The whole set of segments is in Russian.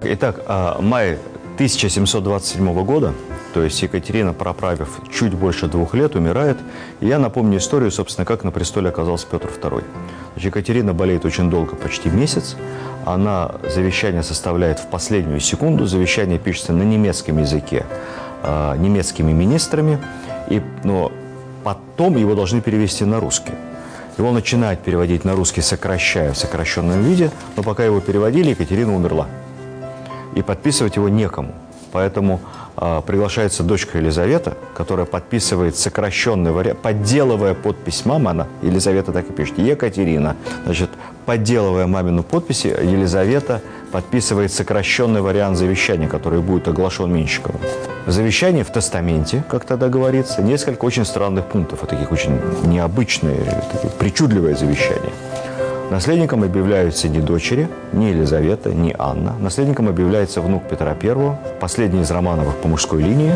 Итак, май 1727 года, то есть Екатерина, проправив чуть больше 2 лет, умирает. И я напомню историю, собственно, как на престоле оказался Петр II. Екатерина болеет очень долго, почти месяц. Она завещание составляет в последнюю секунду. Завещание пишется на немецком языке, немецкими министрами. Но потом его должны перевести на русский. Его начинают переводить на русский, сокращая в сокращенном виде. Но пока его переводили, Екатерина умерла. И подписывать его некому. Поэтому приглашается дочка Елизавета, которая подписывает сокращенный вариант, подделывая подпись мамы, она, Елизавета так и пишет, Екатерина. Значит, подделывая мамину подпись, Елизавета подписывает сокращенный вариант завещания, который будет оглашен Меньшиковым. В завещании, в тестаменте, как тогда говорится, несколько очень странных пунктов, таких очень необычные, такие причудливые завещания. Наследником объявляются не дочери, не Елизавета, не Анна. Наследником объявляется внук Петра I, последний из Романовых по мужской линии,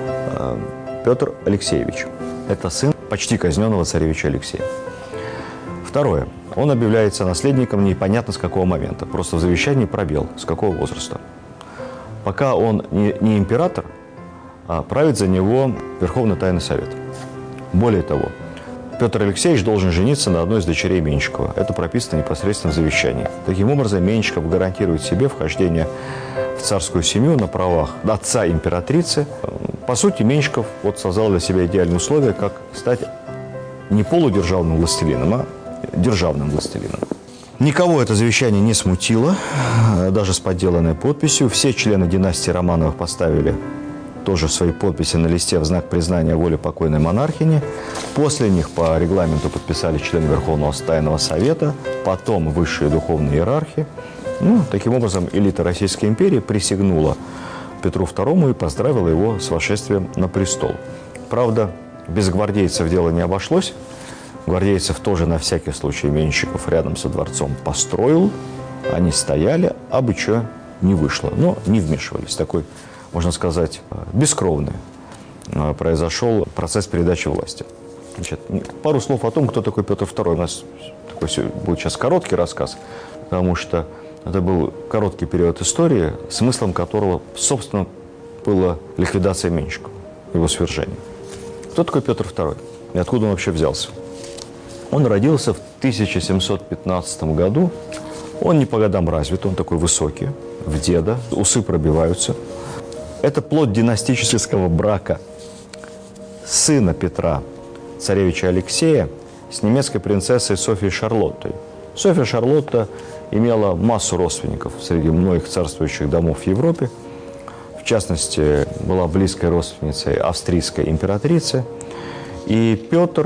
Петр Алексеевич. Это сын почти казненного царевича Алексея. Второе. Он объявляется наследником непонятно с какого момента. Просто в завещании пробел, с какого возраста. Пока он не император, правит за него Верховный Тайный Совет. Более того, Петр Алексеевич должен жениться на одной из дочерей Меньшикова. Это прописано непосредственно в завещании. Таким образом, Меньшиков гарантирует себе вхождение в царскую семью на правах отца императрицы. По сути, Меньшиков создал для себя идеальные условия, как стать не полудержавным властелином, а державным властелином. Никого это завещание не смутило, даже с подделанной подписью. Все члены династии Романовых поставили тоже свои подписи на листе в знак признания воли покойной монархини. После них по регламенту подписали члены Верховного Тайного Совета, потом высшие духовные иерархи. Таким образом, элита Российской империи присягнула Петру II и поздравила его с восшествием на престол. Правда, без гвардейцев дело не обошлось. Гвардейцев тоже на всякий случай Меньшиков рядом со дворцом построил. Они стояли, а бы что не вышло, но не вмешивались. Такой, можно сказать, бескровный произошел процесс передачи власти. Значит, пару слов о том, кто такой Петр II. У нас такой будет сейчас короткий рассказ, потому что это был короткий период истории, смыслом которого, собственно, была ликвидация Меньшикова, его свержение. Кто такой Петр II и откуда он вообще взялся? Он родился в 1715 году. Он не по годам развит, он такой высокий, в деда, усы пробиваются. Это плод династического брака сына Петра, царевича Алексея, с немецкой принцессой Софьей Шарлоттой. Софья Шарлотта имела массу родственников среди многих царствующих домов в Европе. В частности, была близкой родственницей австрийской императрицы. И Петр,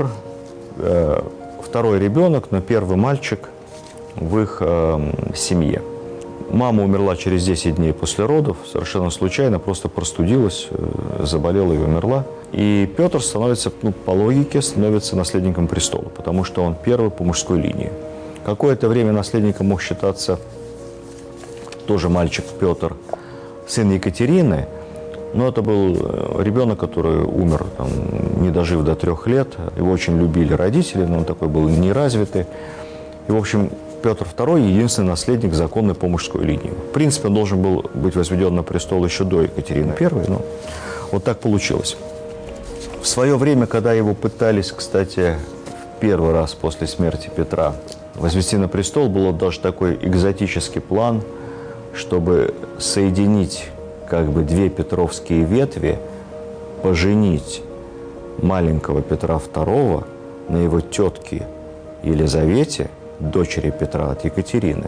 второй ребенок, но первый мальчик в их семье. Мама умерла через 10 дней после родов, совершенно случайно, просто простудилась, заболела и умерла. И Петр становится, по логике, становится наследником престола, потому что он первый по мужской линии. Какое-то время наследником мог считаться тоже мальчик Петр, сын Екатерины, но это был ребенок, который умер, не дожив до 3 лет. Его очень любили родители, но он такой был неразвитый. И, в общем, Петр II – единственный наследник законной по мужской линии. В принципе, он должен был быть возведен на престол еще до Екатерины I, но вот так получилось. В свое время, когда его пытались, кстати, в первый раз после смерти Петра возвести на престол, был даже такой экзотический план, чтобы соединить две петровские ветви, поженить маленького Петра II на его тетке Елизавете, дочери Петра от Екатерины,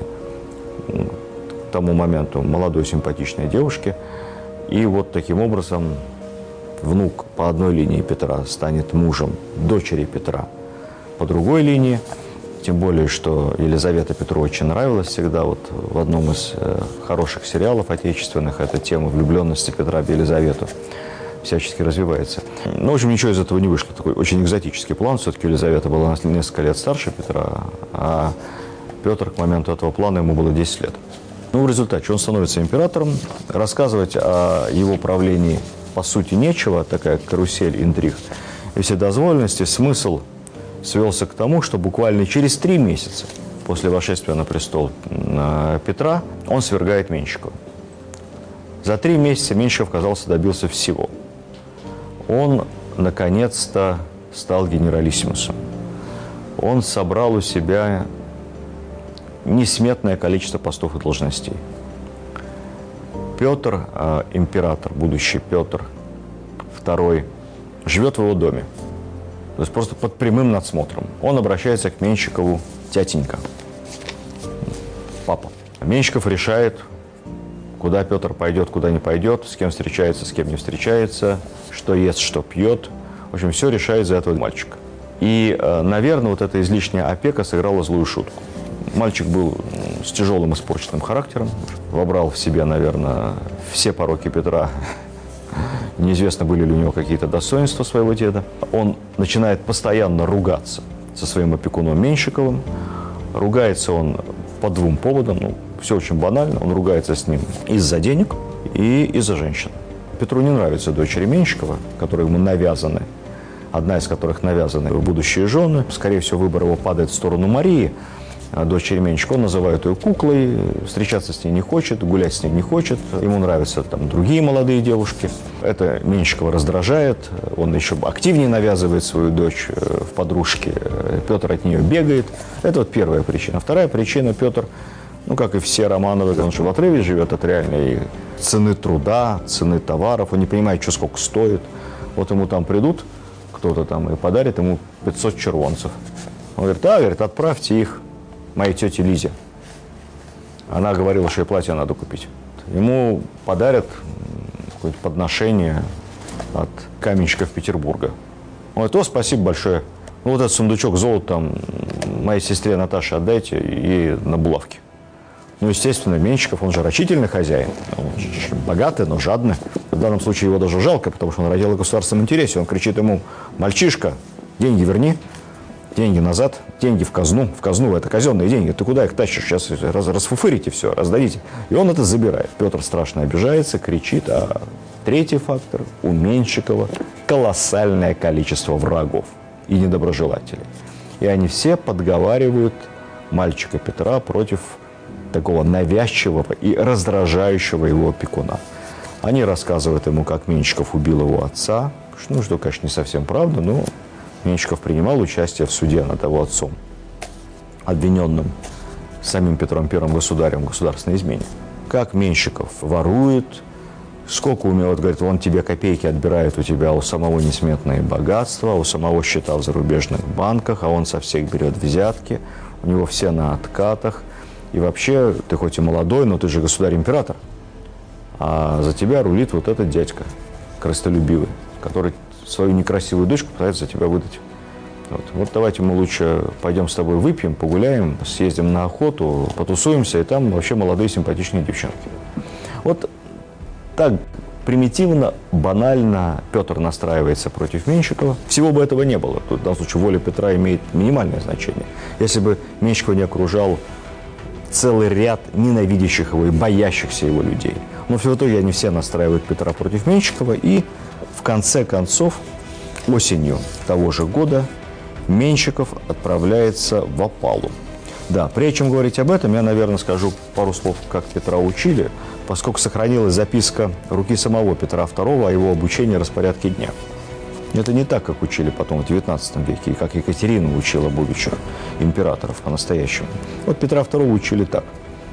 к тому моменту молодой симпатичной девушке. И вот таким образом внук по одной линии Петра станет мужем дочери Петра по другой линии. Тем более, что Елизавета Петру очень нравилась всегда. В одном из хороших сериалов отечественных эта тема влюбленности Петра в Елизавету всячески развивается. Но, в общем, ничего из этого не вышло. Такой очень экзотический план. Все-таки Елизавета была на несколько лет старше Петра, а Петр к моменту этого плана ему было 10 лет. В результате он становится императором. Рассказывать о его правлении, по сути, нечего. Такая карусель интриг и вседозволенности. Смысл свелся к тому, что буквально через 3 месяца после восшествия на престол Петра он свергает Меньшикова. За 3 месяца Меньшиков, казалось, добился всего. Он, наконец-то, стал генералиссимусом. Он собрал у себя несметное количество постов и должностей. Петр, император, будущий Петр II, живет в его доме. То есть просто под прямым надсмотром. Он обращается к Меньшикову: тятенька, папа. Меньшиков решает, куда Петр пойдет, куда не пойдет, с кем встречается, с кем не встречается, что ест, что пьет. В общем, все решает за этого мальчика. И, наверное, вот эта излишняя опека сыграла злую шутку. Мальчик был с тяжелым испорченным характером, вобрал в себя, наверное, все пороки Петра. Неизвестно, были ли у него какие-то достоинства своего деда. Он начинает постоянно ругаться со своим опекуном Меньшиковым. Ругается он по 2 поводам. Ну, все очень банально. Он ругается с ним из-за денег и из-за женщин. Петру не нравятся дочери Меньшикова, которые ему навязаны. Одна из которых навязаны будущие жены. Скорее всего, выбор его падает в сторону Марии, дочери Меньшикова. Он называет ее куклой, встречаться с ней не хочет, гулять с ней не хочет. Ему нравятся там другие молодые девушки. Это Меньшикова раздражает. Он еще активнее навязывает свою дочь в подружки. Петр от нее бегает. Это вот первая причина. Вторая причина: Петр, ну, как и все Романовы, он же в отрыве живет от реальной цены труда, цены товаров. Он не понимает, что сколько стоит. Вот ему там придут кто-то там и подарит ему 500 червонцев. Он говорит: говорит, отправьте их моей тете Лизе. Она говорила, что ей платье надо купить. Ему подарят какое-то подношение от каменщиков Петербурга. Он говорит: спасибо большое. Ну, вот этот сундучок золота там моей сестре Наташе отдайте, ей на булавки. Ну, естественно, Меньшиков, он же рачительный хозяин. Он же богатый, но жадный. В данном случае его даже жалко, потому что он родил о государственном интересе. Он кричит ему: мальчишка, деньги верни, деньги назад, деньги в казну, это казенные деньги. Ты куда их тащишь? Сейчас расфуфырите все, раздадите. И он это забирает. Петр страшно обижается, кричит. А третий фактор: у Меньшикова колоссальное количество врагов и недоброжелателей. И они все подговаривают мальчика Петра против такого навязчивого и раздражающего его опекуна. Они рассказывают ему, как Меньшиков убил его отца. Ну, что, конечно, не совсем правда, но Меньшиков принимал участие в суде над его отцом, обвиненным самим Петром I государем в государственной измене. Как Меньшиков ворует, сколько умел, говорит, он тебе копейки отбирает, у тебя у самого несметные богатства, у самого счета в зарубежных банках, а он со всех берет взятки, у него все на откатах. И вообще, ты хоть и молодой, но ты же государь-император, а за тебя рулит вот этот дядька, корыстолюбивый, который свою некрасивую дочку пытается за тебя выдать. Вот давайте мы лучше пойдем с тобой выпьем, погуляем, съездим на охоту, потусуемся, и там вообще молодые симпатичные девчонки. Вот так примитивно, банально Петр настраивается против Меньшикова. Всего бы этого не было. Тут, в данном случае, воля Петра имеет минимальное значение. Если бы Меньшикова не окружал целый ряд ненавидящих его и боящихся его людей. Но в итоге они все настраивают Петра против Меньшикова, и в конце концов, осенью того же года, Меньшиков отправляется в опалу. Да, прежде чем говорить об этом, я, наверное, скажу пару слов, как Петра учили, поскольку сохранилась записка руки самого Петра II о его обучении распорядке дня. Это не так, как учили потом в XIX веке, и как Екатерина учила будущих императоров по-настоящему. Вот Петра II учили так.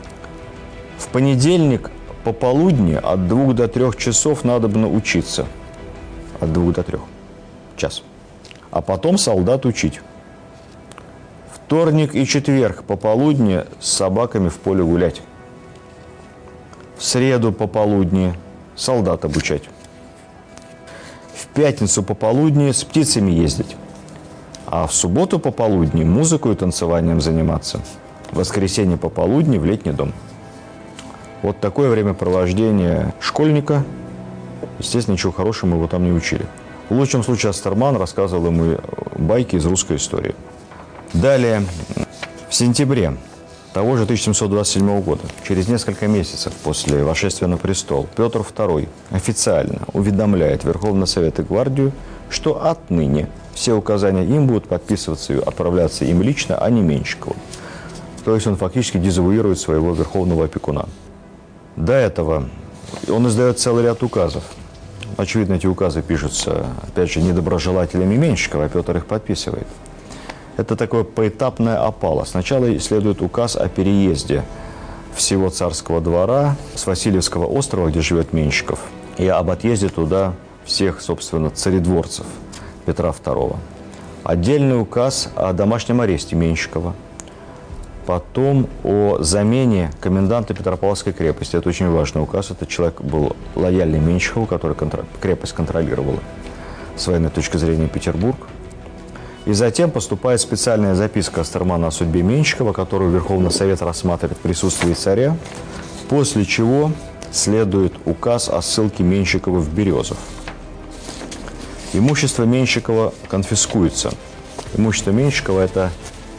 В понедельник пополудни от 2 до 3 часов надобно учиться. От 2 до 3. Час. А потом солдат учить. Вторник и четверг пополудни с собаками в поле гулять. В среду пополудни солдат обучать. В пятницу пополудни с птицами ездить. А в субботу пополудни музыкой и танцеванием заниматься. В воскресенье пополудни в летний дом. Вот такое времяпровождение школьника. Естественно, ничего хорошего его там не учили. В лучшем случае Астерман рассказывал ему байки из русской истории. Далее, в сентябре того же 1727 года, через несколько месяцев после восшествия на престол, Петр II официально уведомляет Верховный Совет и Гвардию, что отныне все указания им будут подписываться и отправляться им лично, а не Меньшикову. То есть он фактически дезавуирует своего верховного опекуна. До этого Он издает целый ряд указов. Очевидно, эти указы пишутся, опять же, недоброжелателями Меньшикова, а Петр их подписывает. Это такое поэтапная опала. Сначала следует указ о переезде всего царского двора с Васильевского острова, где живет Меньшиков, и об отъезде туда всех, собственно, царедворцев Петра II. Отдельный указ о домашнем аресте Меньшикова. Потом о замене коменданта Петропавловской крепости. Это очень важный указ. Этот человек был лояльный Меньшикову, который крепость контролировала с военной точки зрения Петербург. И затем поступает специальная записка Астермана о судьбе Меньшикова, которую Верховный Совет рассматривает в присутствии царя, после чего следует указ о ссылке Меньшикова в Березов. Имущество Меньшикова конфискуется. Имущество Меньшикова – это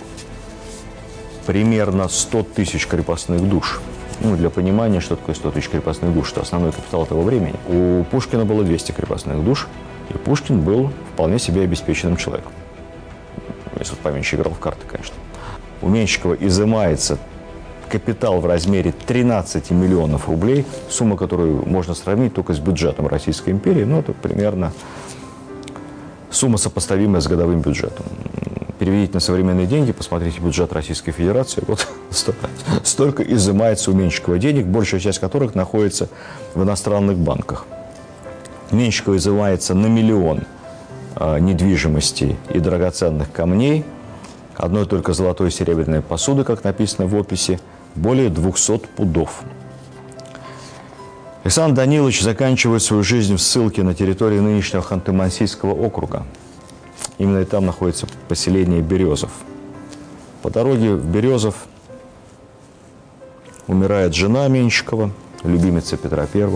примерно 100 тысяч крепостных душ. Ну, для понимания, что такое 100 тысяч крепостных душ, это основной капитал того времени. У Пушкина было 200 крепостных душ, и Пушкин был вполне себе обеспеченным человеком. Если он поменьше играл в карты, конечно. У Меньшикова изымается капитал в размере 13 миллионов рублей, сумма, которую можно сравнить только с бюджетом Российской империи, но это примерно сумма, сопоставимая с годовым бюджетом. Переведите на современные деньги, посмотрите бюджет Российской Федерации, вот столько изымается у Меньшикова денег, большая часть которых находится в иностранных банках. Меньшикова изымается на 1 миллион недвижимости и драгоценных камней, одной только золотой и серебряной посуды, как написано в описи, более 200 пудов. Александр Данилович заканчивает свою жизнь в ссылке на территории нынешнего Ханты-Мансийского округа. Именно там находится поселение Березов. По дороге в Березов умирает жена Меньшикова, любимица Петра I.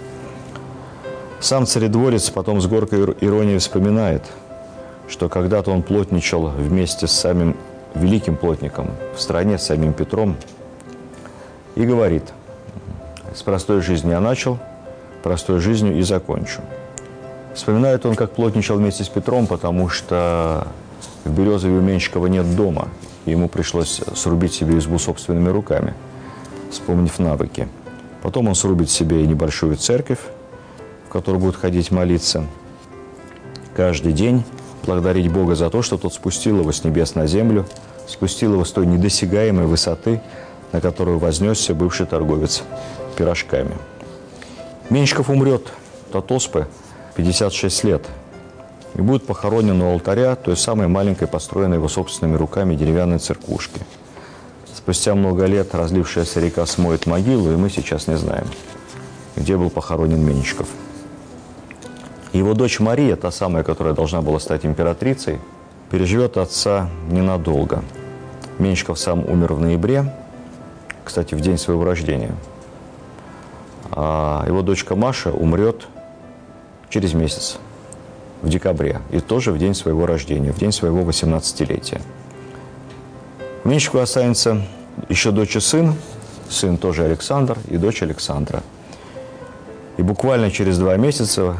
Сам царедворец потом с горькой иронией вспоминает, что когда-то он плотничал вместе с самим великим плотником в стране, с самим Петром, и говорит: «С простой жизни я начал, простой жизнью и закончу». Вспоминает он, как плотничал вместе с Петром, потому что в Березове у Меньшикова нет дома, и ему пришлось срубить себе избу собственными руками, вспомнив навыки. Потом он срубит себе и небольшую церковь, в которую будет ходить молиться каждый день, благодарить Бога за то, что тот спустил его с небес на землю, спустил его с той недосягаемой высоты, на которую вознесся бывший торговец пирожками. Меньшиков умрет от оспы 56 лет и будет похоронен у алтаря той самой маленькой, построенной его собственными руками деревянной церквушки. Спустя много лет разлившаяся река смоет могилу, и мы сейчас не знаем, где был похоронен Меньшиков. Его дочь Мария, та самая, которая должна была стать императрицей, переживет отца ненадолго. Меньшиков сам умер в ноябре, кстати, в день своего рождения. А его дочка Маша умрет через месяц, в декабре, и тоже в день своего рождения, в день своего 18-летия. У Меньшикова останется еще дочь и сын тоже Александр и дочь Александра. И буквально через 2 месяца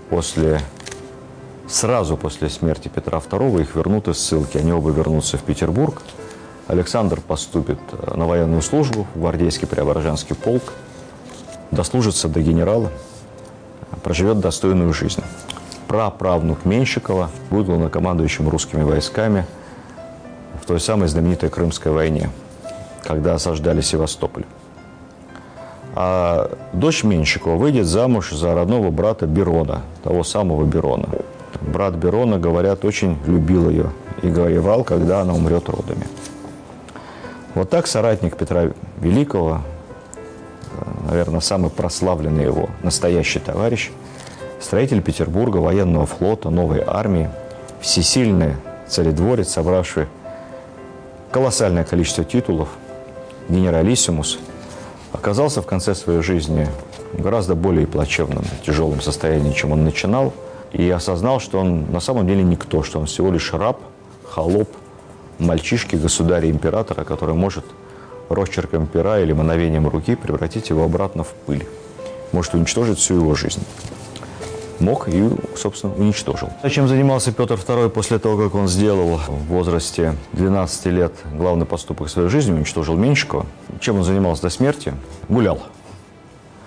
сразу после смерти Петра II их вернут из ссылки. Они оба вернутся в Петербург. Александр поступит на военную службу в гвардейский Преображенский полк, дослужится до генерала, проживет достойную жизнь. Праправнук Меньшикова будет главнокомандующим русскими войсками в той самой знаменитой Крымской войне, когда осаждали Севастополь. А дочь Меньшикова выйдет замуж за родного брата Берона, того самого Берона. Брат Берона, говорят, очень любил ее и горевал, когда она умрет родами. Вот так соратник Петра Великого, наверное, самый прославленный его настоящий товарищ, строитель Петербурга, военного флота, новой армии, всесильный царедворец, собравший колоссальное количество титулов, генералиссимус, оказался в конце своей жизни в гораздо более плачевном, тяжелом состоянии, чем он начинал, и осознал, что он на самом деле никто, что он всего лишь раб, холоп, мальчишки государя-императора, который может росчерком пера или мановением руки превратить его обратно в пыль, может уничтожить всю его жизнь. Мог и, собственно, уничтожил. Чем занимался Петр II после того, как он сделал в возрасте 12 лет главный поступок своей жизни, уничтожил Меньшикова? Чем он занимался до смерти? Гулял.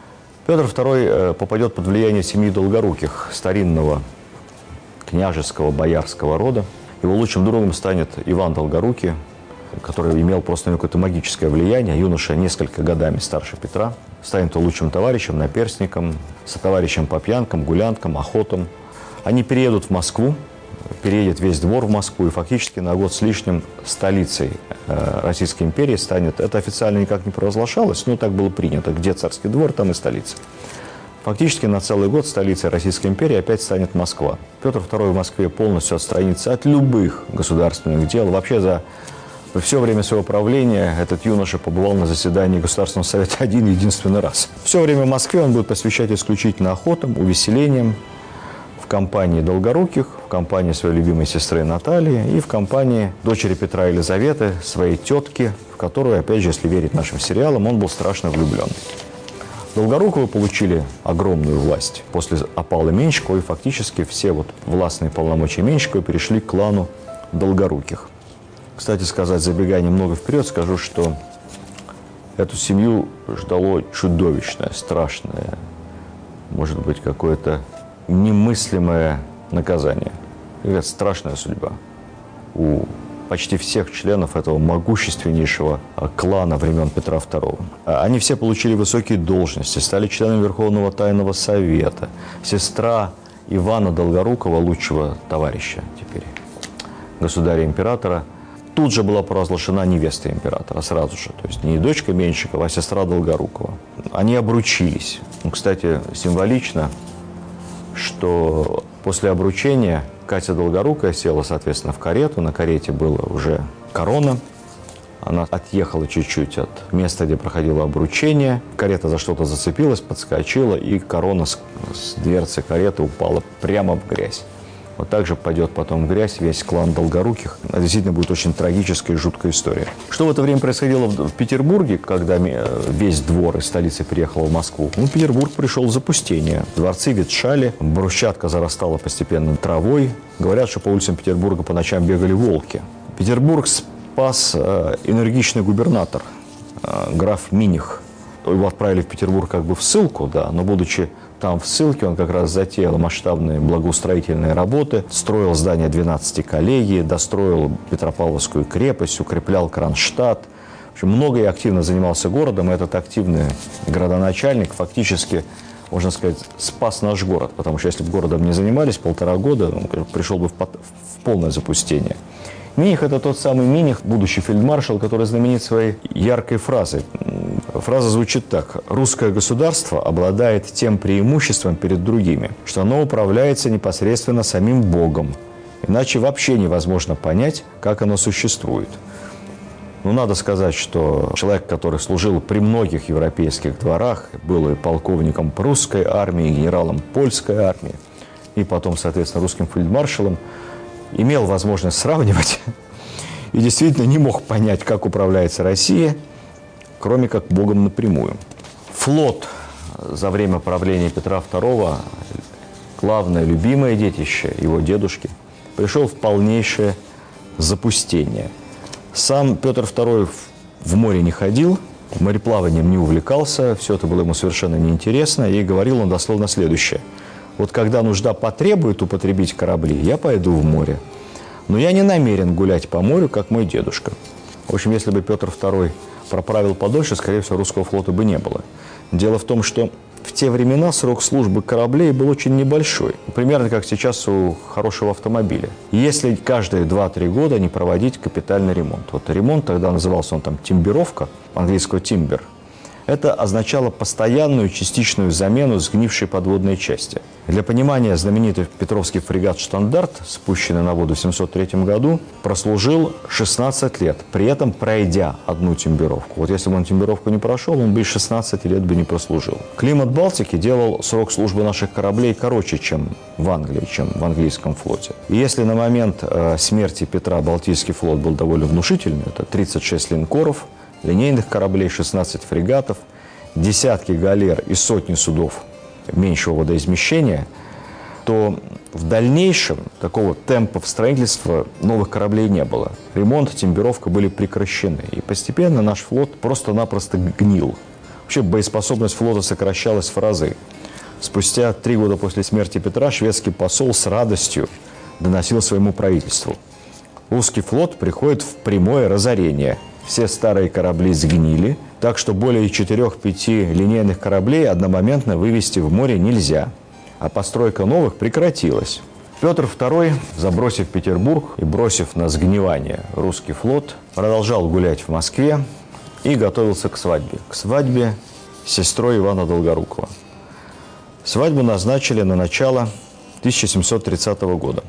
Петр II попадет под влияние семьи Долгоруких, старинного княжеского боярского рода. Его лучшим другом станет Иван Долгорукий, который имел просто какое-то магическое влияние. Юноша несколько годами старше Петра. Станет лучшим товарищем, наперсником, сотоварищем по пьянкам, гулянкам, охотам. Они переедут в Москву, переедет весь двор в Москву, и фактически на год с лишним столицей Российской империи станет. Это официально никак не провозглашалось, но так было принято. Где царский двор, там и столица. Фактически на целый год столицей Российской империи опять станет Москва. Петр II в Москве полностью отстранится от любых государственных дел. Вообще за все время своего правления этот юноша побывал на заседании Государственного совета один единственный раз. Все время в Москве он будет посвящать исключительно охотам, увеселениям, в компании Долгоруких, в компании своей любимой сестры Натальи и в компании дочери Петра Елизаветы, своей тетки, в которую, опять же, если верить нашим сериалам, он был страшно влюблен. Долгоруковы получили огромную власть после опалы Меньшикова, и фактически все властные полномочия Меньшикова перешли к клану Долгоруких. Кстати сказать, забегая немного вперед, скажу, что эту семью ждало чудовищное, страшное, может быть, какое-то немыслимое наказание. Это страшная судьба у почти всех членов этого могущественнейшего клана времен Петра II. Они все получили высокие должности, стали членами Верховного Тайного Совета. Сестра Ивана Долгорукова, лучшего товарища теперь государя-императора, тут же была провозглашена невестой императора, сразу же. То есть не дочка Меньшикова, а сестра Долгорукова. Они обручились. Кстати, символично, что после обручения Катя Долгорукая села, соответственно, в карету. На карете была уже корона. Она отъехала чуть-чуть от места, где проходило обручение. Карета за что-то зацепилась, подскочила, и корона с дверцы кареты упала прямо в грязь. Вот так же пойдет потом в грязь весь клан Долгоруких. Это действительно будет очень трагическая и жуткая история. Что в это время происходило в Петербурге, когда весь двор из столицы переехал в Москву? Петербург пришел в запустение. Дворцы ветшали, брусчатка зарастала постепенно травой. Говорят, что по улицам Петербурга по ночам бегали волки. Петербург спас энергичный губернатор, граф Миних. Его отправили в Петербург как бы в ссылку, да, но будучи там в ссылке, он как раз затеял масштабные благоустроительные работы, строил здание 12 коллегий, достроил Петропавловскую крепость, укреплял Кронштадт. В общем, много и активно занимался городом, и этот активный градоначальник фактически, можно сказать, спас наш город, потому что если бы городом не занимались 1,5 года, он пришел бы в полное запустение. Миних – это тот самый Миних, будущий фельдмаршал, который знаменит своей яркой фразой. Фраза звучит так: «Русское государство обладает тем преимуществом перед другими, что оно управляется непосредственно самим Богом. Иначе вообще невозможно понять, как оно существует». Надо сказать, что человек, который служил при многих европейских дворах, был и полковником прусской армии, и генералом польской армии, и потом, соответственно, русским фельдмаршалом, имел возможность сравнивать и действительно не мог понять, как управляется Россия, кроме как Богом напрямую. Флот за время правления Петра II, главное любимое детище его дедушки, пришел в полнейшее запустение. Сам Петр II в море не ходил, мореплаванием не увлекался, все это было ему совершенно неинтересно, и говорил он дословно следующее: «Вот когда нужда потребует употребить корабли, я пойду в море. Но я не намерен гулять по морю, как мой дедушка». В общем, если бы Петр II проправил подольше, скорее всего, русского флота бы не было. Дело в том, что в те времена срок службы кораблей был очень небольшой. Примерно как сейчас у хорошего автомобиля. Если каждые 2-3 года не проводить капитальный ремонт. Ремонт тогда назывался он «тимбировка», английского «тимбер». Это означало постоянную частичную замену сгнившей подводной части. Для понимания, знаменитый петровский фрегат «Штандарт», спущенный на воду в 703 году, прослужил 16 лет, при этом пройдя одну тимбировку. Если бы он тимбировку не прошел, он бы и 16 лет бы не прослужил. Климат Балтики делал срок службы наших кораблей короче, чем в Англии, чем в английском флоте. И если на момент смерти Петра Балтийский флот был довольно внушительный, это 36 линкоров, линейных кораблей, 16 фрегатов, десятки галер и сотни судов меньшего водоизмещения, то в дальнейшем такого темпа строительства новых кораблей не было. Ремонт, тимбировка были прекращены. И постепенно наш флот просто-напросто гнил. Вообще боеспособность флота сокращалась в разы. Спустя 3 года после смерти Петра шведский посол с радостью доносил своему правительству: русский флот приходит в прямое разорение. Все старые корабли сгнили, так что более 4-5 линейных кораблей одномоментно вывести в море нельзя, а постройка новых прекратилась. Петр II, забросив Петербург и бросив на сгнивание русский флот, продолжал гулять в Москве и готовился к свадьбе. К свадьбе с сестрой Ивана Долгорукова. Свадьбу назначили на начало 1730 года.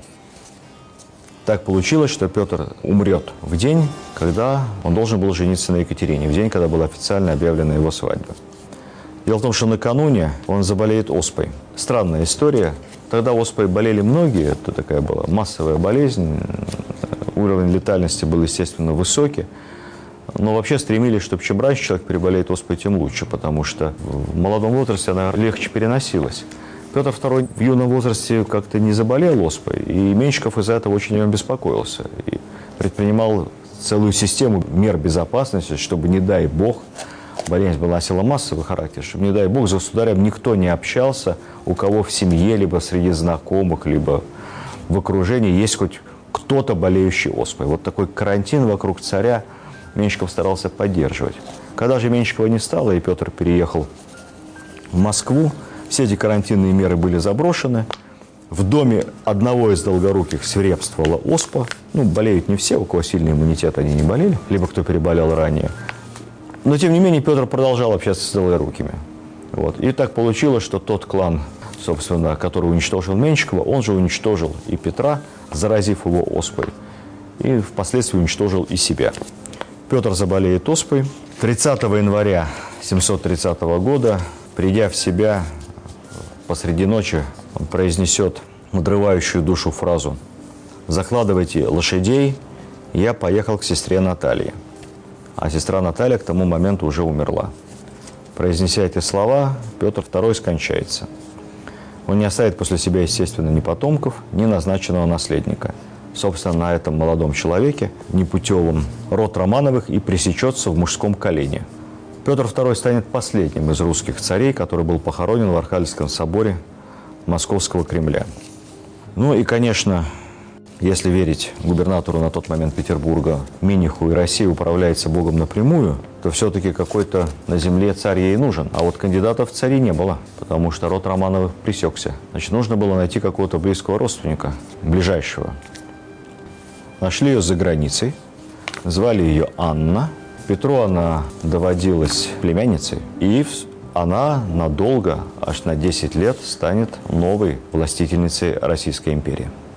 Так получилось, что Петр умрет в день, когда он должен был жениться на Екатерине, в день, когда была официально объявлена его свадьба. Дело в том, что накануне он заболеет оспой. Странная история. Тогда оспой болели многие, это такая была массовая болезнь, уровень летальности был, естественно, высокий. Но вообще стремились, чтобы чем раньше человек переболеет оспой, тем лучше, потому что в молодом возрасте она легче переносилась. Петр II в юном возрасте как-то не заболел оспой, и Меньшиков из-за этого очень о нем беспокоился. И предпринимал целую систему мер безопасности, чтобы, не дай бог, болезнь была носила массовый характер, чтобы, не дай бог, за государем никто не общался, у кого в семье, либо среди знакомых, либо в окружении есть хоть кто-то, болеющий оспой. Вот такой карантин вокруг царя Меньшиков старался поддерживать. Когда же Меньшикова не стало, и Петр переехал в Москву, все эти карантинные меры были заброшены. В доме одного из Долгоруких свирепствовала оспа. Ну, болеют не все, у кого сильный иммунитет, они не болели, либо кто переболел ранее. Но, тем не менее, Петр продолжал общаться с Долгорукими. Вот. И так получилось, что тот клан, собственно, который уничтожил Меньшикова, он же уничтожил и Петра, заразив его оспой, и впоследствии уничтожил и себя. Петр заболеет оспой. 30 января 730 года, придя в себя, посреди ночи он произнесет надрывающую душу фразу: «Закладывайте лошадей, я поехал к сестре Наталье». А сестра Наталья к тому моменту уже умерла. Произнеся эти слова, Петр II скончается. Он не оставит после себя, естественно, ни потомков, ни назначенного наследника. Собственно, на этом молодом человеке, непутевом, род Романовых и пресечется в мужском колене. Петр II станет последним из русских царей, который был похоронен в Архангельском соборе Московского Кремля. Ну и, конечно, если верить губернатору на тот момент Петербурга Миниху, и Россия управляется Богом напрямую, то все-таки какой-то на земле царь ей нужен. А вот кандидатов в цари не было, потому что род Романовых пресекся. Значит, нужно было найти какого-то близкого родственника, ближайшего. Нашли ее за границей, звали ее Анна. Петру она доводилась племянницей, и она надолго, аж на 10 лет, станет новой властительницей Российской империи.